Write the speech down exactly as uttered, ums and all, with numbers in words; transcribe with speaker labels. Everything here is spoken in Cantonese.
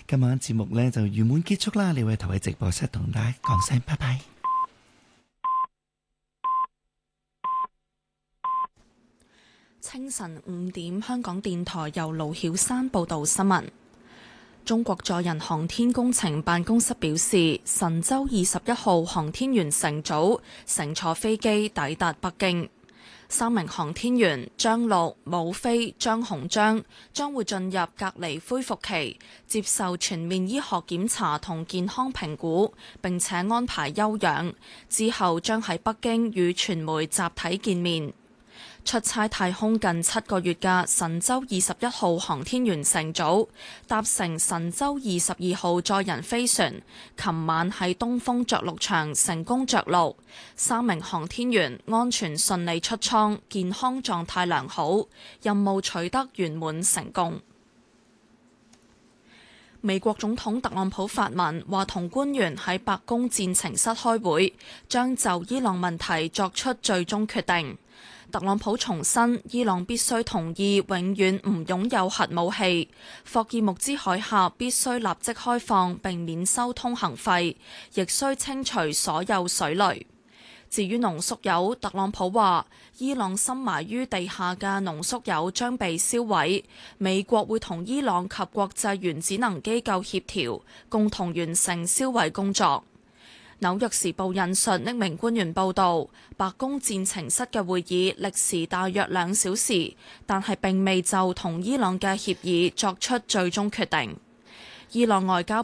Speaker 1: 今晚節目呢就圓滿結束啦，你會投喺直播室同大家講聲拜拜。
Speaker 2: 清晨五點，香港電台由盧曉山報道新聞。中國載人航天工程辦公室表示，神舟二十一號航天員乘組乘坐飛機抵達北京。三名航天員張陸、武飛、張鴻章將會進入隔離恢復期，接受全面醫學檢查同健康評估，並且安排休養。之後將喺北京與傳媒集體見面。出差太空近七個月嘅神舟二十一號航天員乘組搭乘神舟二十二號載人飛船，琴晚喺東風着陸場成功着陸，三名航天員安全順利出艙，健康狀態良好，任務取得圓滿成功。美國總統特朗普發文話，同官員喺白宮戰情室開會，將就伊朗問題作出最終決定。特朗普重申，伊朗必須同意永遠唔擁有核武器，霍爾木茲海峽必須立即開放並免收通行費，亦需清除所有水雷。至於濃縮鈾，特朗普話，伊朗深埋於地下嘅濃縮鈾將被燒毀，美國會同伊朗及國際原子能機構協調，共同完成銷毀工作。紐約時報引述匿名官員報道，白宮戰情室嘅會議歷時大約兩小時，但係並未就同伊朗嘅協議作出最終決定。伊朗外交